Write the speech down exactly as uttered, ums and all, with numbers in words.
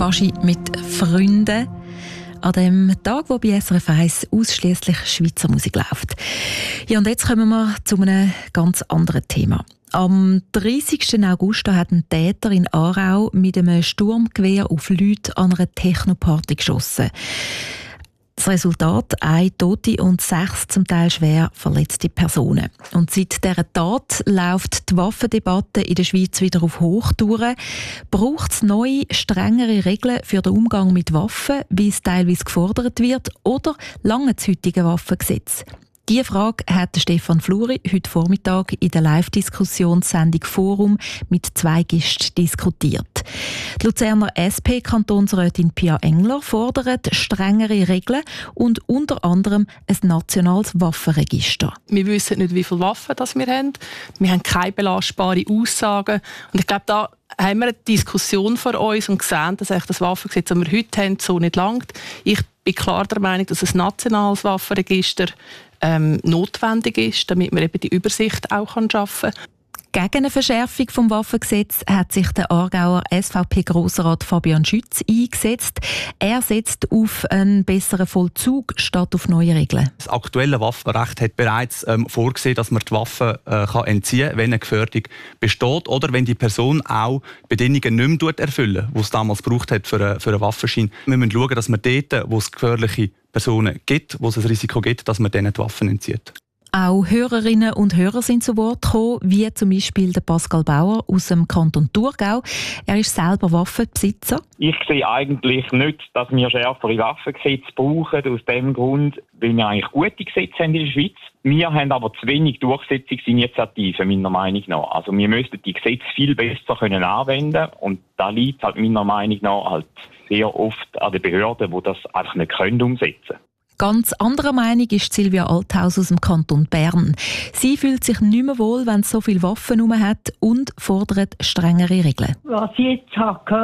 Baschi mit Freunden. An dem Tag, wo bei S R F eins ausschliesslich Schweizer Musik läuft. Ja, und jetzt kommen wir zu einem ganz anderen Thema. Am dreißigsten August hat ein Täter in Aarau mit einem Sturmgewehr auf Leute an einer Technoparty geschossen. Das Resultat: eine Tote und sechs zum Teil schwer verletzte Personen. Und seit dieser Tat läuft die Waffendebatte in der Schweiz wieder auf Hochtouren. Braucht es neue, strengere Regeln für den Umgang mit Waffen, wie es teilweise gefordert wird, oder lange das heutige Waffengesetz? Diese Frage hat Stefan Fluri heute Vormittag in der Live-Diskussionssendung «Forum» mit zwei Gästen diskutiert. Die Luzerner S P-Kantonsrätin Pia Engler fordert strengere Regeln und unter anderem ein nationales Waffenregister. Wir wissen nicht, wie viele Waffen das wir haben. Wir haben keine belastbaren Aussagen. Und ich glaube, da haben wir eine Diskussion vor uns und gesehen, dass das Waffengesetz, das wir heute haben, so nicht langt. Ich bin klar der Meinung, dass ein nationales Waffenregister ähm, notwendig ist, damit man eben die Übersicht auch schaffen kann. Gegen eine Verschärfung des Waffengesetzes hat sich der Aargauer S V P-Grossrat Fabian Schütz eingesetzt. Er setzt auf einen besseren Vollzug statt auf neue Regeln. Das aktuelle Waffenrecht hat bereits ähm, vorgesehen, dass man die Waffen äh, kann entziehen kann, wenn eine Gefährdung besteht oder wenn die Person auch Bedingungen nicht mehr erfüllt, die es damals gebraucht hat für einen, für einen Waffenschein. Wir müssen schauen, dass man dort, wo es gefährliche Personen gibt, wo es ein Risiko gibt, dass man denen die Waffen entzieht. Auch Hörerinnen und Hörer sind zu Wort gekommen, wie zum Beispiel der Pascal Bauer aus dem Kanton Thurgau. Er ist selber Waffenbesitzer. Ich sehe eigentlich nicht, dass wir schärfere Waffengesetze brauchen, aus dem Grund, weil wir eigentlich gute Gesetze haben in der Schweiz. Wir haben aber zu wenig Durchsetzungsinitiativen, meiner Meinung nach. Also wir müssten die Gesetze viel besser können anwenden und da liegt halt meiner Meinung nach halt sehr oft an den Behörden, die das einfach nicht können umsetzen. Ganz anderer Meinung ist Silvia Althaus aus dem Kanton Bern. Sie fühlt sich nicht mehr wohl, wenn es so viele Waffen herum hat und fordert strengere Regeln. Was ich jetzt habe